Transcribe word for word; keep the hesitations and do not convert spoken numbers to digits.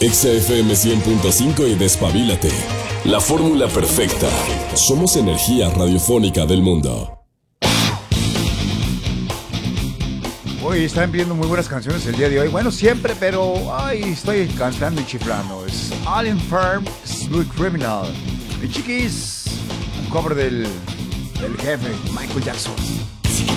Exa F M cien punto cinco y despabilate. La fórmula perfecta. Somos energía radiofónica del mundo. Hoy están viendo muy buenas canciones el día de hoy. Bueno, siempre, pero ay, estoy cantando y chiflando. Es All Infirm, Smooth Criminal. Y chiquis, un cover del, del jefe, Michael Jackson.